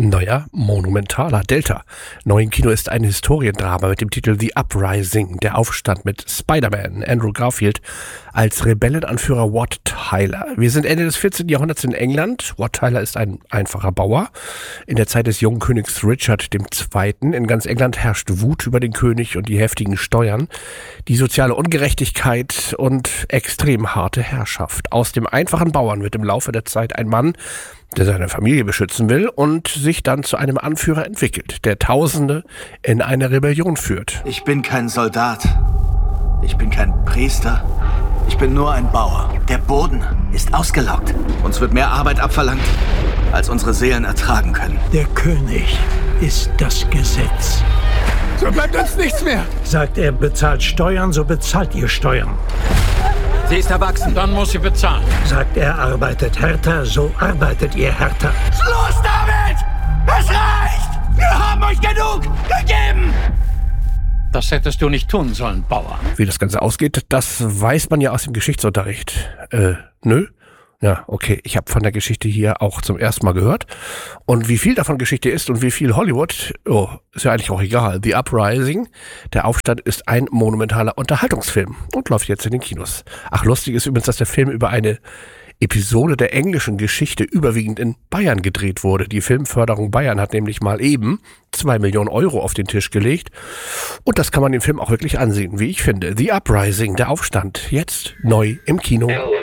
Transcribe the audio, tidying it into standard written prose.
neuer, monumentaler Delta. Neu im Kino ist ein Historiendrama mit dem Titel The Uprising, der Aufstand mit Spider-Man, Andrew Garfield, als Rebellenanführer Wat Tyler. Wir sind Ende des 14. Jahrhunderts in England. Wat Tyler ist ein einfacher Bauer. In der Zeit des jungen Königs Richard II. In ganz England herrscht Wut über den König und die heftigen Steuern, die soziale Ungerechtigkeit und extrem harte Herrschaft. Aus dem einfachen Bauern wird im Laufe der Zeit ein Mann, der seine Familie beschützen will und sich dann zu einem Anführer entwickelt, der Tausende in eine Rebellion führt. Ich bin kein Soldat. Ich bin kein Priester. Ich bin nur ein Bauer. Der Boden ist ausgelaugt. Uns wird mehr Arbeit abverlangt, als unsere Seelen ertragen können. Der König ist das Gesetz. So bleibt uns nichts mehr. Sagt er, bezahlt Steuern, so bezahlt ihr Steuern. Sie ist erwachsen, dann muss sie bezahlen. Sagt er, arbeitet härter, so arbeitet ihr härter. Schluss damit! Es reicht! Wir haben euch genug gegeben! Das hättest du nicht tun sollen, Bauer. Wie das Ganze ausgeht, das weiß man ja aus dem Geschichtsunterricht. Nö? Ja, okay, ich habe von der Geschichte hier auch zum ersten Mal gehört. Und wie viel davon Geschichte ist und wie viel Hollywood, ist ja eigentlich auch egal. The Uprising, der Aufstand, ist ein monumentaler Unterhaltungsfilm und läuft jetzt in den Kinos. Ach, lustig ist übrigens, dass der Film über eine Episode der englischen Geschichte überwiegend in Bayern gedreht wurde. Die Filmförderung Bayern hat nämlich mal eben 2 Millionen Euro auf den Tisch gelegt. Und das kann man den Film auch wirklich ansehen, wie ich finde. The Uprising, der Aufstand, jetzt neu im Kino.